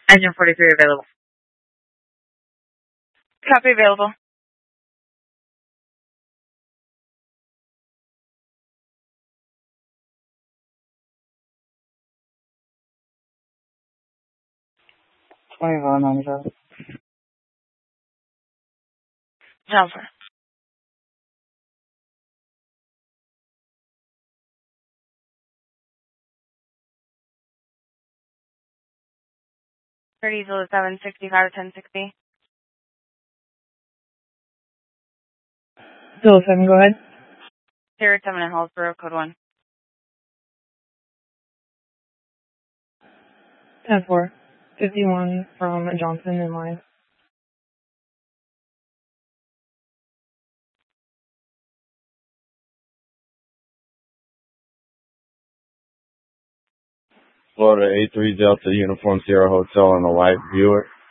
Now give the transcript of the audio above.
Engine 43 available. Copy available. $25.97. Transfer. Diesel 765 1060. 07, go ahead. 07 in Hallsboro, code 1. 10-4. 51 from Johnson in line. Florida A3 Delta Uniform Sierra Hotel in the white Buick.